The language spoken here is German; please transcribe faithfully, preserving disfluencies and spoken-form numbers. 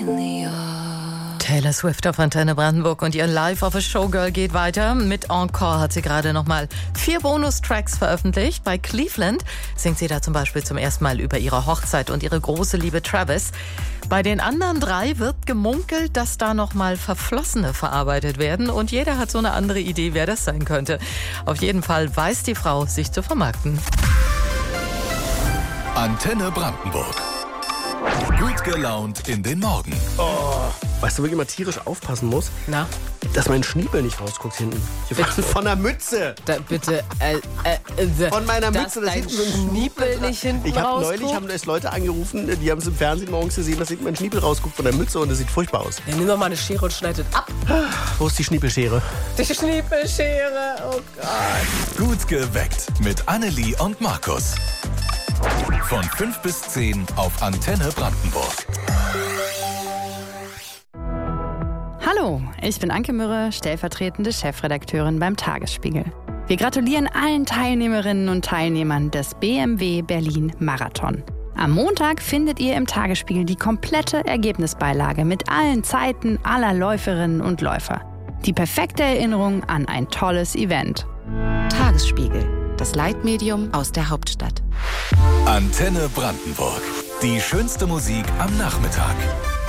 Taylor Swift auf Antenne Brandenburg und ihr Live of a Showgirl geht weiter. Mit Encore hat sie gerade nochmal vier Bonustracks veröffentlicht. Bei Cleveland singt sie da zum Beispiel zum ersten Mal über ihre Hochzeit und ihre große Liebe Travis. Bei den anderen drei wird gemunkelt, dass da nochmal Verflossene verarbeitet werden. Und jeder hat so eine andere Idee, wer das sein könnte. Auf jeden Fall weiß die Frau, sich zu vermarkten. Antenne Brandenburg. Gut gelaunt in den Morgen. Oh, weißt du, wo ich immer tierisch aufpassen muss? Na? Dass mein Schniepel nicht rausguckt hinten. Von, von der Mütze. Da, bitte, äh, äh, äh, Von meiner dass Mütze. Das dein hinten so ein Schniepel nicht hinten Ich habe rausguckt? neulich haben das Leute angerufen, die haben es im Fernsehen morgens gesehen, dass hinten mein Schniepel rausguckt von der Mütze und das sieht furchtbar aus. Ja, nimm doch mal eine Schere und schneidet ab. Wo ist die Schniepelschere? Die Schniepelschere, oh Gott. Gut geweckt mit Annelie und Markus. Von fünf bis zehn auf Antenne Brandenburg. Hallo, ich bin Anke Mürre, stellvertretende Chefredakteurin beim Tagesspiegel. Wir gratulieren allen Teilnehmerinnen und Teilnehmern des B M W Berlin Marathon. Am Montag findet ihr im Tagesspiegel die komplette Ergebnisbeilage mit allen Zeiten aller Läuferinnen und Läufer. Die perfekte Erinnerung an ein tolles Event. Tagesspiegel, das Leitmedium aus der Hauptstadt. Antenne Brandenburg. Die schönste Musik am Nachmittag.